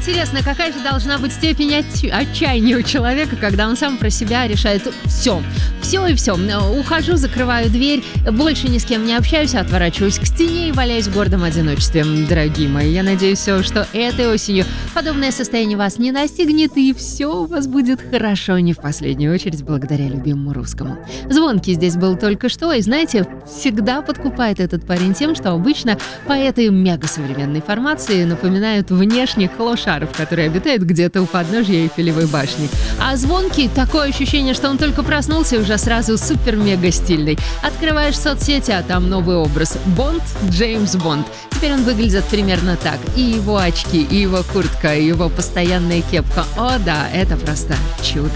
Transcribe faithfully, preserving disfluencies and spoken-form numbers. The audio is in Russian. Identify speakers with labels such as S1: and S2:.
S1: Интересно, какая же должна быть степень отч- отчаяния у человека, когда он сам про себя решает все, все и все. Ухожу, закрываю дверь, больше ни с кем не общаюсь, отворачиваюсь к стене и валяюсь в гордом одиночестве. Дорогие мои, я надеюсь, что этой осенью подобное состояние вас не настигнет, и все у вас будет хорошо, не в последнюю очередь благодаря любимому русскому. Звонкий здесь был только что, и знаете, всегда подкупает этот парень тем, что обычно поэты мегасовременной формации напоминают внешних клошаров, которые обитают где-то у подножья Эйфелевой башни. А Звонкий — такое ощущение, что он только проснулся и уже сразу супер-мега стильный. Открываешь соцсети, а там новый образ. Бонд, Джеймс Бонд. Теперь он выглядит примерно так. И его очки, и его куртка, и его постоянная кепка. О да, это просто чудо.